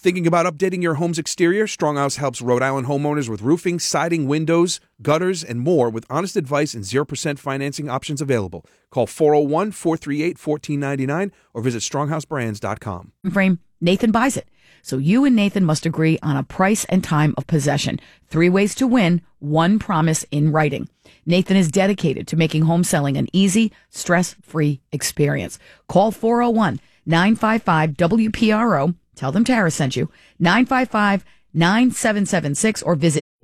Thinking about updating your home's exterior? Stronghouse helps Rhode Island homeowners with roofing, siding, windows, gutters, and more with honest advice and 0% financing options available. Call 401-438-1499 or visit stronghouseBrands.com. Frame, Nathan buys it. So you and Nathan must agree on a price and time of possession. 3 ways to win, 1 promise in writing. Nathan is dedicated to making home selling an easy, stress-free experience. Call 401-955-WPRO. Tell them Tara sent you. 955-9776 or visit